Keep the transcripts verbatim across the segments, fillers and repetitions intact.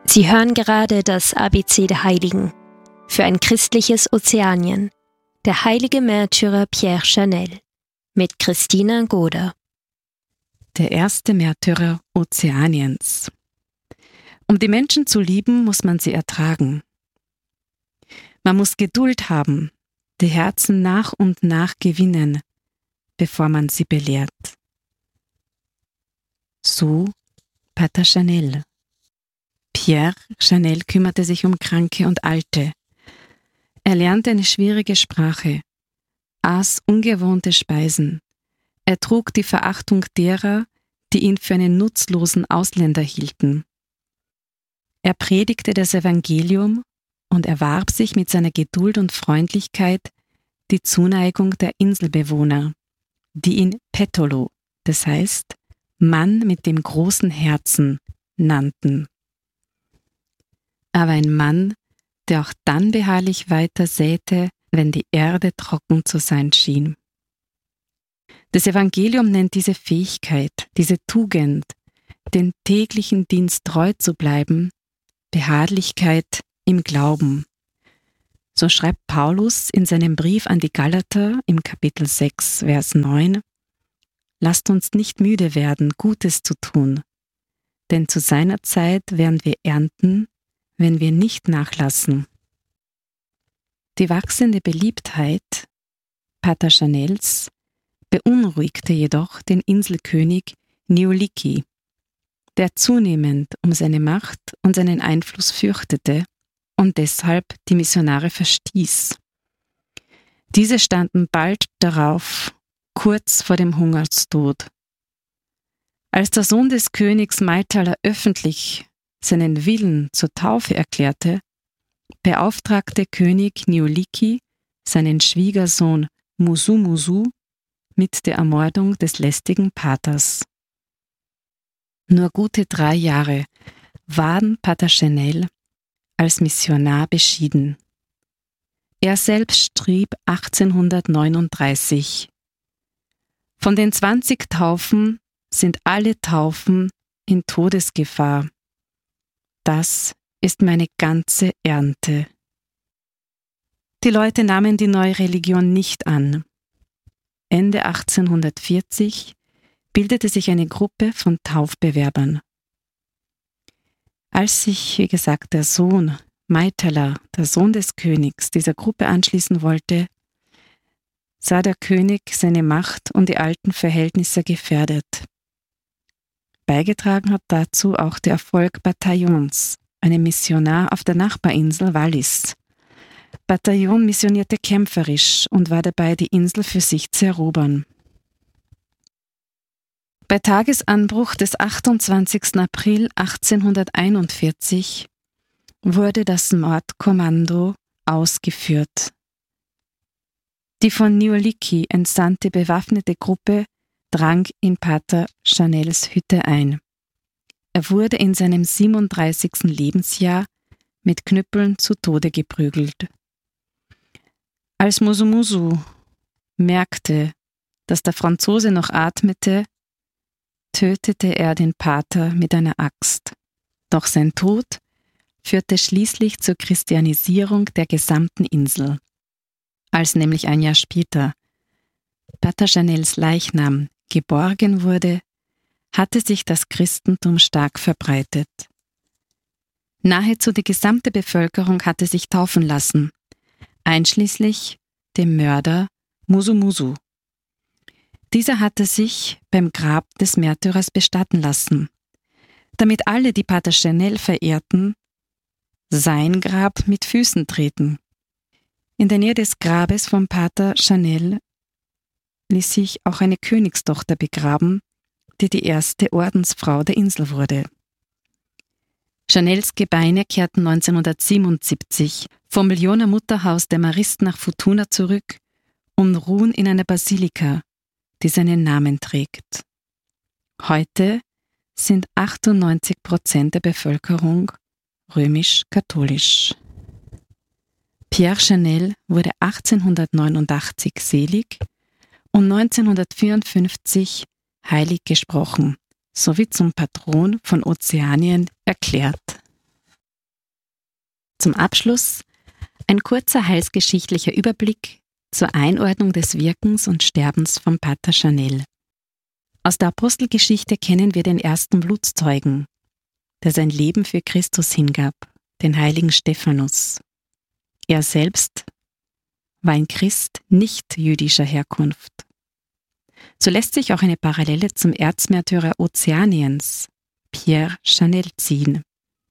Sie hören gerade das A B C der Heiligen. Für ein christliches Ozeanien. Der heilige Märtyrer Pierre Chanel. Mit Christina Goder. Der erste Märtyrer Ozeaniens. Um die Menschen zu lieben, muss man sie ertragen. Man muss Geduld haben, die Herzen nach und nach gewinnen, bevor man sie belehrt. So Pater Chanel. Pierre Chanel kümmerte sich um Kranke und Alte. Er lernte eine schwierige Sprache, aß ungewohnte Speisen. Er trug die Verachtung derer, die ihn für einen nutzlosen Ausländer hielten. Er predigte das Evangelium und erwarb sich mit seiner Geduld und Freundlichkeit die Zuneigung der Inselbewohner, die ihn Petolo, das heißt Mann mit dem großen Herzen, nannten. Aber ein Mann, der auch dann beharrlich weiter säte, wenn die Erde trocken zu sein schien. Das Evangelium nennt diese Fähigkeit, diese Tugend, den täglichen Dienst treu zu bleiben, Beharrlichkeit im Glauben. So schreibt Paulus in seinem Brief an die Galater im Kapitel sechs, Vers neun: Lasst uns nicht müde werden, Gutes zu tun, denn zu seiner Zeit werden wir ernten, wenn wir nicht nachlassen. Die wachsende Beliebtheit Pater Chanels beunruhigte jedoch den Inselkönig Neoliki, der zunehmend um seine Macht und seinen Einfluss fürchtete und deshalb die Missionare verstieß. Diese standen bald darauf kurz vor dem Hungerstod. Als der Sohn des Königs Maitala öffentlich seinen Willen zur Taufe erklärte, beauftragte König Neoliki seinen Schwiegersohn Musumusu mit der Ermordung des lästigen Paters. Nur gute drei Jahre waren Pater Chanel als Missionar beschieden. Er selbst schrieb achtzehnhundertneununddreißig: Von den zwanzig Taufen sind alle Taufen in Todesgefahr. Das ist meine ganze Ernte. Die Leute nahmen die neue Religion nicht an. Ende achtzehnhundertvierzig bildete sich eine Gruppe von Taufbewerbern. Als sich, wie gesagt, der Sohn Maitala, der Sohn des Königs, dieser Gruppe anschließen wollte, sah der König seine Macht und die alten Verhältnisse gefährdet. Beigetragen hat dazu auch der Erfolg Bataillons, einem Missionar auf der Nachbarinsel Wallis. Bataillon missionierte kämpferisch und war dabei, die Insel für sich zu erobern. Bei Tagesanbruch des achtundzwanzigsten April achtzehnhunderteinundvierzig wurde das Mordkommando ausgeführt. Die von Neoliki entsandte bewaffnete Gruppe drang in Pater Chanels Hütte ein. Er wurde in seinem siebenunddreißigsten Lebensjahr mit Knüppeln zu Tode geprügelt. Als Musumusu merkte, dass der Franzose noch atmete, tötete er den Pater mit einer Axt. Doch sein Tod führte schließlich zur Christianisierung der gesamten Insel. Als nämlich ein Jahr später Pater Chanels Leichnam geborgen wurde, hatte sich das Christentum stark verbreitet. Nahezu die gesamte Bevölkerung hatte sich taufen lassen, einschließlich dem Mörder Musumusu. Dieser hatte sich beim Grab des Märtyrers bestatten lassen, damit alle, die Pater Chanel verehrten, sein Grab mit Füßen treten. In der Nähe des Grabes von Pater Chanel ließ sich auch eine Königstochter begraben, die die erste Ordensfrau der Insel wurde. Chanels Gebeine kehrten neunzehnhundertsiebenundsiebzig vom Lyoner Mutterhaus der Maristen nach Futuna zurück und ruhen in einer Basilika, die seinen Namen trägt. Heute sind achtundneunzig Prozent der Bevölkerung römisch-katholisch. Pierre Chanel wurde achtzehnhundertneunundachtzig selig und neunzehnhundertvierundfünfzig heilig gesprochen sowie zum Patron von Ozeanien erklärt. Zum Abschluss ein kurzer heilsgeschichtlicher Überblick zur Einordnung des Wirkens und Sterbens von Pater Chanel. Aus der Apostelgeschichte kennen wir den ersten Blutzeugen, der sein Leben für Christus hingab, den heiligen Stephanus. Er selbst war ein Christ nicht jüdischer Herkunft. So lässt sich auch eine Parallele zum Erzmärtyrer Ozeaniens, Pierre Chanel, ziehen.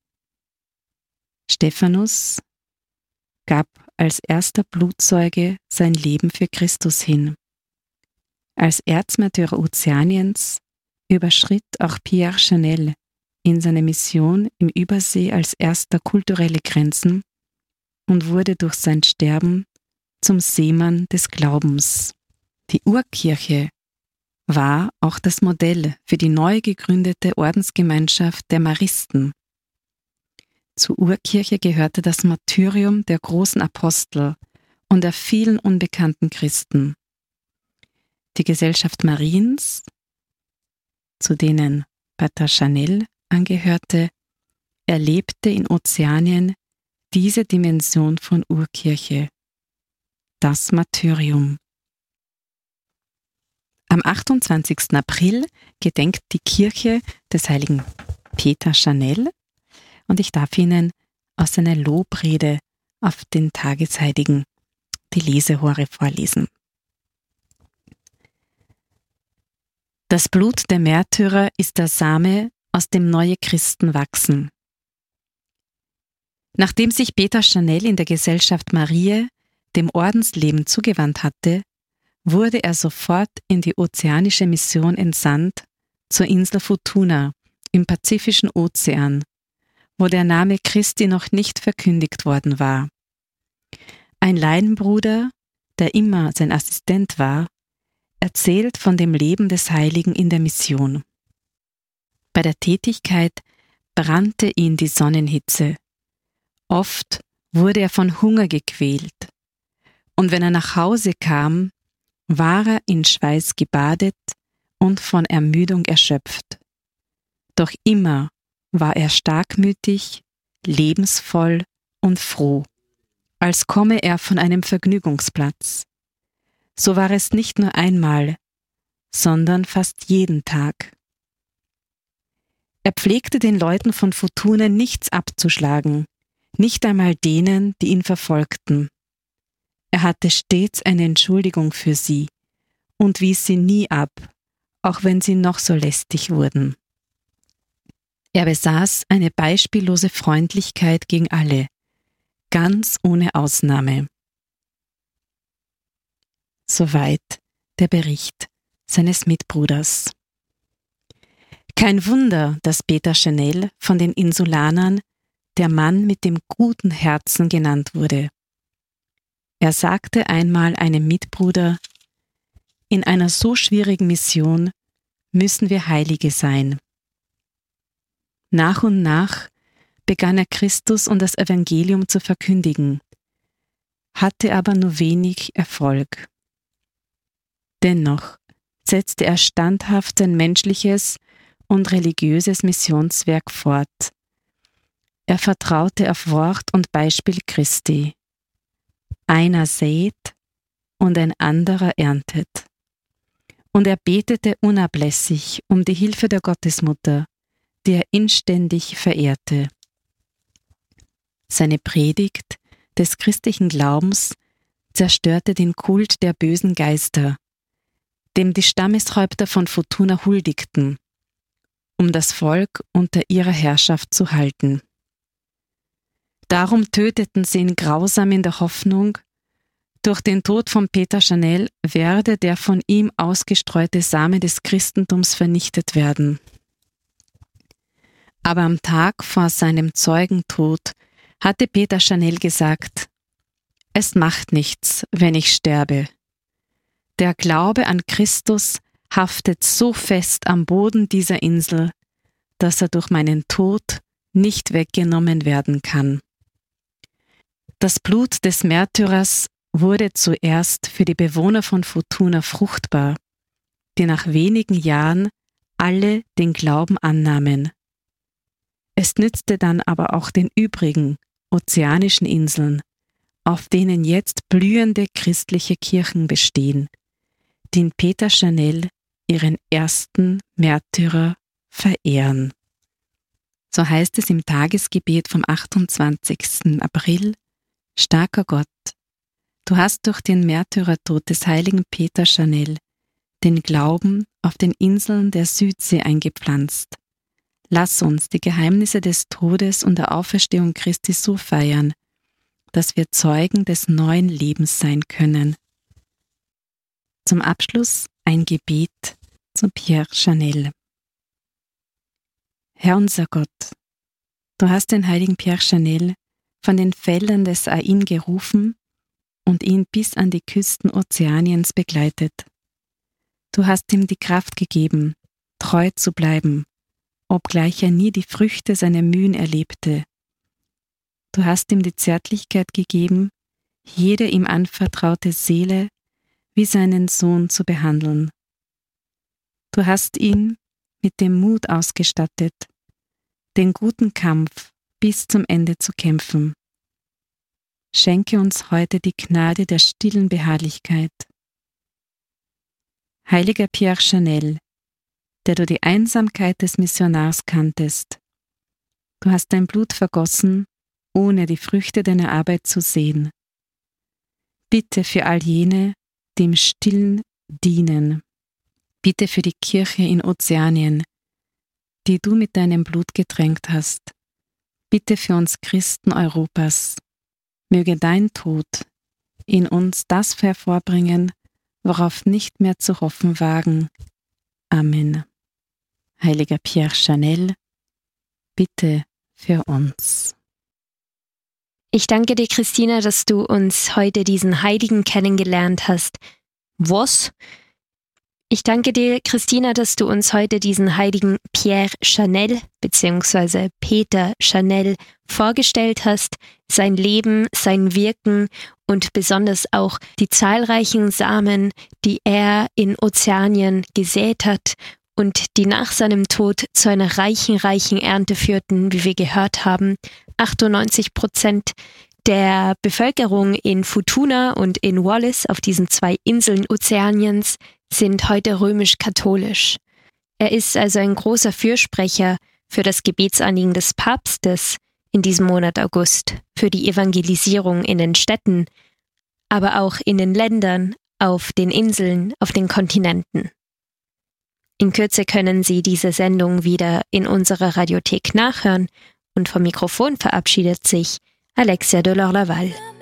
Stephanus gab als erster Blutzeuge sein Leben für Christus hin. Als Erzmärtyrer Ozeaniens überschritt auch Pierre Chanel in seiner Mission im Übersee als erster kulturelle Grenzen und wurde durch sein Sterben zum Seemann des Glaubens. Die Urkirche war auch das Modell für die neu gegründete Ordensgemeinschaft der Maristen. Zur Urkirche gehörte das Martyrium der großen Apostel und der vielen unbekannten Christen. Die Gesellschaft Mariens, zu denen Pater Chanel angehörte, erlebte in Ozeanien diese Dimension von Urkirche, das Martyrium. Am achtundzwanzigsten April gedenkt die Kirche des heiligen Peter Chanel und ich darf Ihnen aus seiner Lobrede auf den Tagesheiligen die Lesehore vorlesen. Das Blut der Märtyrer ist der Same, aus dem neue Christen wachsen. Nachdem sich Peter Chanel in der Gesellschaft Mariä dem Ordensleben zugewandt hatte, wurde er sofort in die ozeanische Mission entsandt zur Insel Futuna im Pazifischen Ozean, wo der Name Christi noch nicht verkündigt worden war. Ein Laienbruder, der immer sein Assistent war, erzählt von dem Leben des Heiligen in der Mission. Bei der Tätigkeit brannte ihn die Sonnenhitze. Oft wurde er von Hunger gequält. Und wenn er nach Hause kam, war er in Schweiß gebadet und von Ermüdung erschöpft. Doch immer war er starkmütig, lebensvoll und froh, als komme er von einem Vergnügungsplatz. So war es nicht nur einmal, sondern fast jeden Tag. Er pflegte den Leuten von Futuna nichts abzuschlagen, nicht einmal denen, die ihn verfolgten. Er hatte stets eine Entschuldigung für sie und wies sie nie ab, auch wenn sie noch so lästig wurden. Er besaß eine beispiellose Freundlichkeit gegen alle, ganz ohne Ausnahme. Soweit der Bericht seines Mitbruders. Kein Wunder, dass Peter Chanel von den Insulanern der Mann mit dem guten Herzen genannt wurde. Er sagte einmal einem Mitbruder: In einer so schwierigen Mission müssen wir Heilige sein. Nach und nach begann er Christus und das Evangelium zu verkündigen, hatte aber nur wenig Erfolg. Dennoch setzte er standhaft sein menschliches und religiöses Missionswerk fort. Er vertraute auf Wort und Beispiel Christi. Einer sät und ein anderer erntet. Und er betete unablässig um die Hilfe der Gottesmutter, die er inständig verehrte. Seine Predigt des christlichen Glaubens zerstörte den Kult der bösen Geister, dem die Stammeshäupter von Futuna huldigten, um das Volk unter ihrer Herrschaft zu halten. Darum töteten sie ihn grausam in der Hoffnung, durch den Tod von Peter Chanel werde der von ihm ausgestreute Same des Christentums vernichtet werden. Aber am Tag vor seinem Zeugentod hatte Peter Chanel gesagt: Es macht nichts, wenn ich sterbe. Der Glaube an Christus haftet so fest am Boden dieser Insel, dass er durch meinen Tod nicht weggenommen werden kann. Das Blut des Märtyrers wurde zuerst für die Bewohner von Futuna fruchtbar, die nach wenigen Jahren alle den Glauben annahmen. Es nützte dann aber auch den übrigen, ozeanischen Inseln, auf denen jetzt blühende christliche Kirchen bestehen, die in Peter Chanel ihren ersten Märtyrer verehren. So heißt es im Tagesgebet vom achtundzwanzigsten April: Starker Gott, du hast durch den Märtyrertod des heiligen Peter Chanel den Glauben auf den Inseln der Südsee eingepflanzt. Lass uns die Geheimnisse des Todes und der Auferstehung Christi so feiern, dass wir Zeugen des neuen Lebens sein können. Zum Abschluss ein Gebet zu Pierre Chanel. Herr unser Gott, du hast den heiligen Pierre Chanel von den Feldern des Ain gerufen und ihn bis an die Küsten Ozeaniens begleitet. Du hast ihm die Kraft gegeben, treu zu bleiben, obgleich er nie die Früchte seiner Mühen erlebte. Du hast ihm die Zärtlichkeit gegeben, jede ihm anvertraute Seele wie seinen Sohn zu behandeln. Du hast ihn mit dem Mut ausgestattet, den guten Kampf bis zum Ende zu kämpfen. Schenke uns heute die Gnade der stillen Beharrlichkeit. Heiliger Pierre Chanel, der du die Einsamkeit des Missionars kanntest, du hast dein Blut vergossen, ohne die Früchte deiner Arbeit zu sehen. Bitte für all jene, die im Stillen dienen. Bitte für die Kirche in Ozeanien, die du mit deinem Blut getränkt hast. Bitte für uns Christen Europas. Möge dein Tod in uns das hervorbringen, worauf nicht mehr zu hoffen wagen. Amen. Heiliger Pierre Chanel, bitte für uns. Ich danke dir, Christina, dass du uns heute diesen Heiligen kennengelernt hast. Was? Ich danke dir, Christina, dass du uns heute diesen heiligen Pierre Chanel bzw. Peter Chanel vorgestellt hast, sein Leben, sein Wirken und besonders auch die zahlreichen Samen, die er in Ozeanien gesät hat und die nach seinem Tod zu einer reichen, reichen Ernte führten, wie wir gehört haben. achtundneunzig Prozent der Bevölkerung in Futuna und in Wallis, auf diesen zwei Inseln Ozeaniens, sind heute römisch-katholisch. Er ist also ein großer Fürsprecher für das Gebetsanliegen des Papstes in diesem Monat August, für die Evangelisierung in den Städten, aber auch in den Ländern, auf den Inseln, auf den Kontinenten. In Kürze können Sie diese Sendung wieder in unserer Radiothek nachhören und vom Mikrofon verabschiedet sich Alexia de Lorlaval.